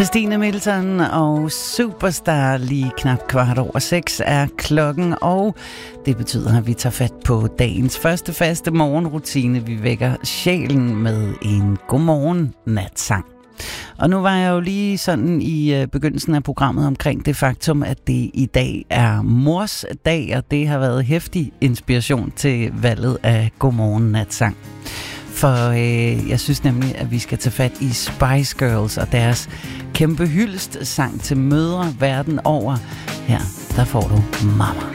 Christine Milton og Superstar. Lige knap 6:15 er klokken, og det betyder, at vi tager fat på dagens første faste morgenrutine. Vi vækker sjælen med en godmorgen natsang. Og nu var jeg jo lige sådan i begyndelsen af programmet omkring det faktum, at det i dag er mors dag, og det har været heftig inspiration til valget af godmorgen natsang. For jeg synes nemlig, at vi skal tage fat i Spice Girls og deres kæmpe hyldest sang til mødre verden over. Her, der får du Mama.